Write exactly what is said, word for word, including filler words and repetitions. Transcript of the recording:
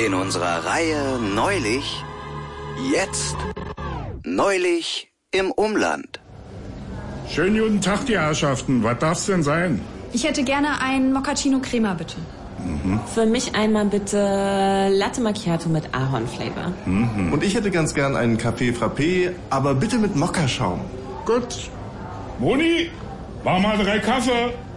In unserer Reihe Neulich, jetzt, neulich im Umland. Schönen guten Tag, die Herrschaften. Was darf's denn sein? Ich hätte gerne einen Moccacino Crema, bitte. Mhm. Für mich einmal bitte Latte Macchiato mit Ahornflavor. Mhm. Und ich hätte ganz gern einen Café Frappé, aber bitte mit Mokkaschaum. Gut. Moni, mach mal drei Kaffee.